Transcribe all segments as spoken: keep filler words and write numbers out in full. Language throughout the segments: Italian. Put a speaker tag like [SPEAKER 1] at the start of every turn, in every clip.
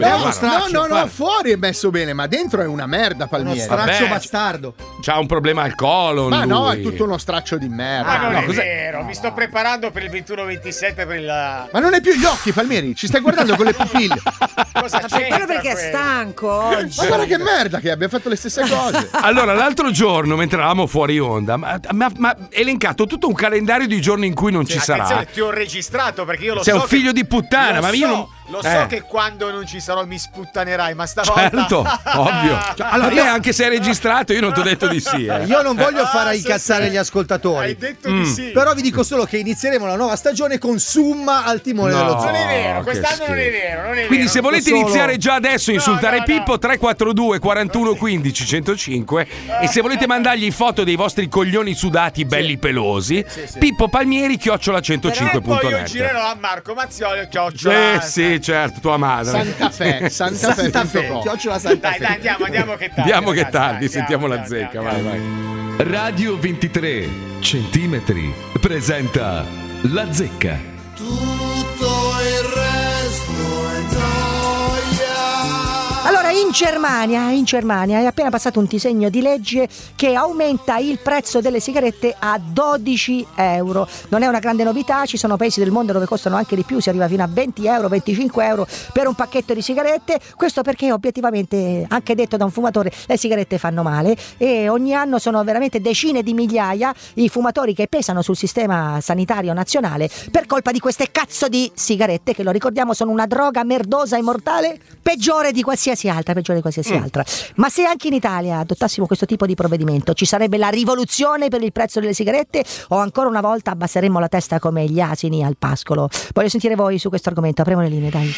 [SPEAKER 1] bene.
[SPEAKER 2] No,
[SPEAKER 1] guarda.
[SPEAKER 2] straccio, no, no,
[SPEAKER 1] guarda.
[SPEAKER 2] no, fuori è messo bene, ma dentro è una merda Palmieri.
[SPEAKER 3] Uno straccio
[SPEAKER 1] Vabbè,
[SPEAKER 3] bastardo.
[SPEAKER 1] C'ha un problema al colon.
[SPEAKER 2] Ma no, è
[SPEAKER 1] lui.
[SPEAKER 2] tutto uno straccio di merda.
[SPEAKER 4] Ma non
[SPEAKER 1] no,
[SPEAKER 4] è
[SPEAKER 1] cos'è?
[SPEAKER 4] vero, mi sto preparando per il ventuno ventisette per il.
[SPEAKER 2] Ma non hai più gli occhi, Palmieri, ci stai guardando con le pupille.
[SPEAKER 4] Cosa
[SPEAKER 5] Ma per
[SPEAKER 4] c'entra
[SPEAKER 5] quello perché è
[SPEAKER 4] quello?
[SPEAKER 5] stanco oggi.
[SPEAKER 2] Ma guarda che merda che abbiamo fatto le stesse cose.
[SPEAKER 1] Allora, l'altro giorno, mentre eravamo fuori onda, ma ha elencato tutto un calendario di giorni in cui non ci sarà.
[SPEAKER 4] Attenzione, ti ho registrato perché io lo
[SPEAKER 1] Sei
[SPEAKER 4] so.
[SPEAKER 1] un figlio
[SPEAKER 4] che...
[SPEAKER 1] di puttana,
[SPEAKER 4] lo
[SPEAKER 1] ma
[SPEAKER 4] so,
[SPEAKER 1] io non.
[SPEAKER 4] Lo so
[SPEAKER 1] Eh.
[SPEAKER 4] che quando non ci sarò mi sputtanerai, ma stavolta.
[SPEAKER 1] Certo, ovvio.
[SPEAKER 3] Cioè, allora,
[SPEAKER 1] Vabbè,
[SPEAKER 3] io-
[SPEAKER 1] anche se è registrato, io non ti ho detto di sì. Eh.
[SPEAKER 3] Io non voglio
[SPEAKER 4] Ah,
[SPEAKER 3] fare
[SPEAKER 4] sì,
[SPEAKER 3] incazzare
[SPEAKER 4] sì.
[SPEAKER 3] gli ascoltatori.
[SPEAKER 4] Hai detto
[SPEAKER 1] Mm.
[SPEAKER 4] di sì.
[SPEAKER 3] Però vi dico solo che inizieremo la nuova stagione con Summa al timone
[SPEAKER 1] No.
[SPEAKER 3] dello zoo.
[SPEAKER 4] Non è vero,
[SPEAKER 1] che
[SPEAKER 4] quest'anno non è
[SPEAKER 1] schifo.
[SPEAKER 4] vero, non è
[SPEAKER 1] Quindi
[SPEAKER 4] vero.
[SPEAKER 1] se volete
[SPEAKER 3] solo-
[SPEAKER 1] iniziare già adesso a insultare
[SPEAKER 4] No, no, no.
[SPEAKER 1] Pippo, tre quattro due quarantuno quindici centocinque, e se volete mandargli foto dei vostri coglioni sudati belli pelosi, Pippo Palmieri chiocciola centocinque
[SPEAKER 4] E poi
[SPEAKER 1] punto
[SPEAKER 4] io
[SPEAKER 1] net.
[SPEAKER 4] girerò a Marco Mazzoli chiocciola.
[SPEAKER 1] Eh sì, certo, tua madre.
[SPEAKER 2] Santa Fe, Santa Fe.
[SPEAKER 3] Santa
[SPEAKER 2] punto
[SPEAKER 3] Fe,
[SPEAKER 2] com.
[SPEAKER 3] chiocciola Santa
[SPEAKER 4] Dai,
[SPEAKER 3] Fe.
[SPEAKER 4] dai, andiamo, andiamo che tardi.
[SPEAKER 1] Andiamo che
[SPEAKER 4] ragazzi,
[SPEAKER 1] tardi,
[SPEAKER 4] dai,
[SPEAKER 1] sentiamo
[SPEAKER 4] andiamo,
[SPEAKER 1] la zecca,
[SPEAKER 4] andiamo,
[SPEAKER 1] vai
[SPEAKER 4] andiamo.
[SPEAKER 1] vai.
[SPEAKER 6] Radio ventitré centimetri presenta La Zecca.
[SPEAKER 7] Tutto il resto è gioia.
[SPEAKER 5] Allora, in Germania, in Germania è appena passato un disegno di legge che aumenta il prezzo delle sigarette a dodici euro. Non è una grande novità, ci sono paesi del mondo dove costano anche di più, si arriva fino a venti euro, venticinque euro per un pacchetto di sigarette. Questo perché obiettivamente, anche detto da un fumatore, le sigarette fanno male e ogni anno sono veramente decine di migliaia i fumatori che pesano sul sistema sanitario nazionale per colpa di queste cazzo di sigarette che, lo ricordiamo, sono una droga merdosa e mortale peggiore di qualsiasi altra, peggiore di qualsiasi altra. Ma se anche in Italia adottassimo questo tipo di provvedimento, ci sarebbe la rivoluzione per il prezzo delle sigarette o ancora una volta abbasseremmo la testa come gli asini al pascolo? Voglio sentire voi su questo argomento, apriamo le linee, dai.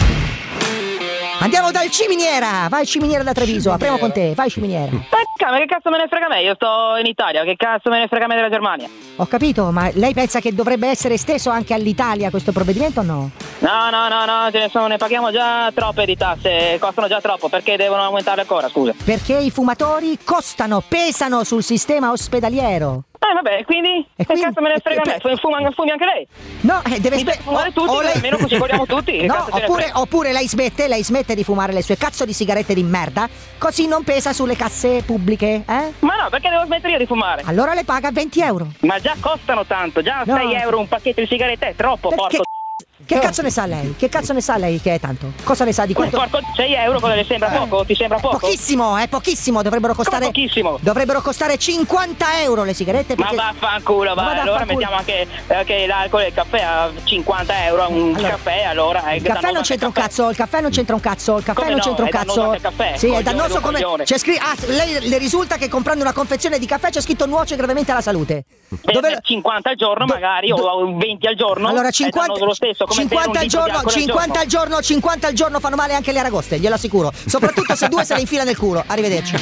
[SPEAKER 5] Andiamo dal Ciminiera, vai Ciminiera da Treviso, apriamo con te, vai Ciminiera.
[SPEAKER 8] Ma che cazzo me ne frega me? Io sto in Italia, che cazzo me ne frega me della Germania?
[SPEAKER 5] Ho capito, ma lei pensa che dovrebbe essere esteso anche all'Italia questo provvedimento o no?
[SPEAKER 8] No, no, no, no, ce ne sono, ne paghiamo già troppe di tasse, costano già troppo, perché devono aumentare ancora, scusa?
[SPEAKER 5] Perché i fumatori costano, pesano sul sistema ospedaliero.
[SPEAKER 8] Eh vabbè, quindi?
[SPEAKER 5] E
[SPEAKER 8] Che
[SPEAKER 5] quindi-
[SPEAKER 8] cazzo me ne frega
[SPEAKER 5] e-
[SPEAKER 8] me? Fuma, fumi anche lei?
[SPEAKER 5] No, eh, deve
[SPEAKER 8] Mi deve
[SPEAKER 5] smettere.
[SPEAKER 8] fumare tutti, almeno così vogliamo tutti, che
[SPEAKER 5] No,
[SPEAKER 8] cazzo ce ne
[SPEAKER 5] oppure,
[SPEAKER 8] frega?
[SPEAKER 5] oppure lei smette, lei smette di fumare le sue cazzo di sigarette di merda, così non pesa sulle casse pubbliche, eh?
[SPEAKER 8] Ma no, perché devo smettere io di fumare?
[SPEAKER 5] Allora le paga venti euro.
[SPEAKER 8] Ma già costano tanto, già
[SPEAKER 5] No.
[SPEAKER 8] sei euro un pacchetto di sigarette è troppo,
[SPEAKER 5] Perché-
[SPEAKER 8] porco.
[SPEAKER 5] Che cazzo ne sa lei? Che cazzo ne sa lei che è tanto? Cosa ne sa di quanto?
[SPEAKER 8] Porco, sei euro, cosa le sembra poco? Ti sembra poco?
[SPEAKER 5] Pochissimo, è pochissimo, dovrebbero costare.
[SPEAKER 8] pochissimo?
[SPEAKER 5] Dovrebbero costare cinquanta euro le sigarette.
[SPEAKER 8] Ma
[SPEAKER 5] perché-
[SPEAKER 8] vaffanculo,
[SPEAKER 5] Ma
[SPEAKER 8] va, allora
[SPEAKER 5] vaffanculo.
[SPEAKER 8] mettiamo anche, anche l'alcol e il caffè a cinquanta euro, un
[SPEAKER 5] Allora,
[SPEAKER 8] caffè, allora è
[SPEAKER 5] Il caffè non c'entra un cazzo, il caffè non c'entra un cazzo, il caffè
[SPEAKER 8] Come
[SPEAKER 5] non
[SPEAKER 8] no?
[SPEAKER 5] c'entra un
[SPEAKER 8] È dannoso
[SPEAKER 5] cazzo.
[SPEAKER 8] anche il caffè,
[SPEAKER 5] Sì, è
[SPEAKER 8] coglione,
[SPEAKER 5] dannoso
[SPEAKER 8] un
[SPEAKER 5] come.
[SPEAKER 8] coglione.
[SPEAKER 5] C'è scritto. Ah, lei le risulta che comprando una confezione di caffè c'è scritto nuoce gravemente alla salute.
[SPEAKER 8] Per cinquanta al giorno
[SPEAKER 5] Do-
[SPEAKER 8] magari,
[SPEAKER 5] do-
[SPEAKER 8] o venti al giorno.
[SPEAKER 5] Allora
[SPEAKER 8] è
[SPEAKER 5] cinquanta,
[SPEAKER 8] dannoso lo stesso, come bere un
[SPEAKER 5] cinquanta al
[SPEAKER 8] litro di
[SPEAKER 5] giorno,
[SPEAKER 8] alcol al
[SPEAKER 5] cinquanta al giorno, cinquanta al giorno fanno male anche le aragoste, glielo assicuro. Soprattutto se due se le infila nel culo. Arrivederci.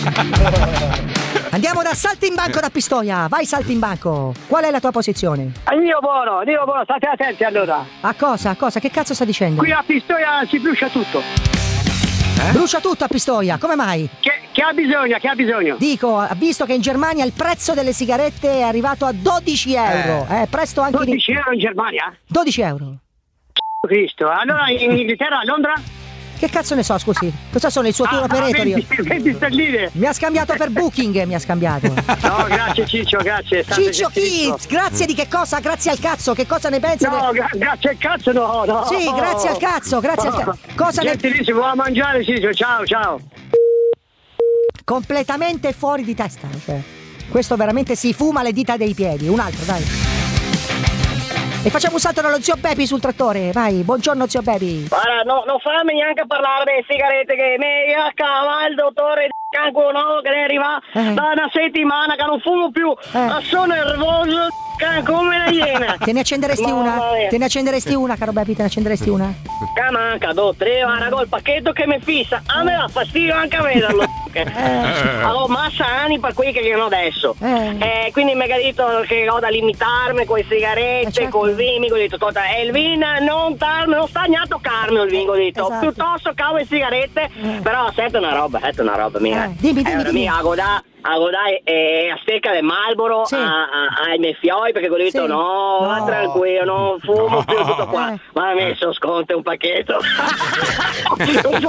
[SPEAKER 5] Andiamo da Saltimbanco da Pistoia. Vai Saltimbanco. Qual è la tua posizione?
[SPEAKER 9] Dio buono, Dio buono, state attenti allora.
[SPEAKER 5] A cosa? A cosa? Che cazzo sta dicendo?
[SPEAKER 9] Qui a Pistoia si brucia tutto.
[SPEAKER 5] Brucia tutto a Pistoia, come mai?
[SPEAKER 9] Che, che ha bisogno, che ha bisogno?
[SPEAKER 5] Dico, ha visto che in Germania il prezzo delle sigarette è arrivato a dodici euro. Eh, presto anche in...
[SPEAKER 9] dodici euro in Germania?
[SPEAKER 5] dodici euro.
[SPEAKER 9] Cristo, allora in Inghilterra, a Londra?
[SPEAKER 5] Che cazzo ne so, scusi? Cosa sono il suo tour
[SPEAKER 9] Ah,
[SPEAKER 5] operator io?
[SPEAKER 9] venti, venti sterline.
[SPEAKER 5] Mi ha scambiato per Booking, mi ha scambiato.
[SPEAKER 9] No, grazie Ciccio, grazie. state
[SPEAKER 5] Ciccio
[SPEAKER 9] gentilissimo.
[SPEAKER 5] Kids, grazie di che cosa? Grazie al cazzo, che cosa ne pensa?
[SPEAKER 9] No,
[SPEAKER 5] de-
[SPEAKER 9] gra- grazie al cazzo, no, no.
[SPEAKER 5] Sì, grazie al cazzo, grazie al cazzo. Cosa ne...
[SPEAKER 9] Gentilissimo, va a mangiare Ciccio, ciao, ciao.
[SPEAKER 5] Completamente fuori di testa, cioè. Questo veramente si fuma le dita dei piedi. Un altro, dai. E facciamo un salto dallo zio Bepi sul trattore. Vai, buongiorno zio Bepi.
[SPEAKER 8] Guarda, no, non fammi neanche parlare delle sigarette che mi accava il dottore Canco nuovo che ne arriva
[SPEAKER 5] Eh.
[SPEAKER 8] da una settimana che non fumo più. Ma sono nervoso come una iena.
[SPEAKER 5] Te ne accenderesti
[SPEAKER 8] Mamma
[SPEAKER 5] una?
[SPEAKER 8] mia.
[SPEAKER 5] Te ne accenderesti una, caro Bepi? Te ne accenderesti una?
[SPEAKER 8] Che manca, do, tre, guarda, il pacchetto che mi fissa. A me dà fastidio anche a vederlo. Avevo massa anni per quelli che io ho adesso.
[SPEAKER 5] Eh.
[SPEAKER 8] Eh, quindi mi ha detto che ho da limitarmi con le sigarette,
[SPEAKER 5] Eh, certo.
[SPEAKER 8] col vino, mi ho detto, ascolta, e il vino non, tar- non sta neanche a toccarmi il vino, ho detto,
[SPEAKER 5] Esatto.
[SPEAKER 8] piuttosto cavo le sigarette, però senti una roba, senti una roba mia.
[SPEAKER 5] Eh, dimmi, dimmi,
[SPEAKER 8] eh,
[SPEAKER 5] dimmi.
[SPEAKER 8] mia, a godà, a godà e a stecca del Marlboro
[SPEAKER 5] Sì.
[SPEAKER 8] a- a- ai miei fioi, perché ho detto
[SPEAKER 5] Sì.
[SPEAKER 8] no, va
[SPEAKER 5] No.
[SPEAKER 8] tranquillo, non fumo più tutto qua.
[SPEAKER 5] Eh.
[SPEAKER 8] Ma ha messo sconto un pacchetto.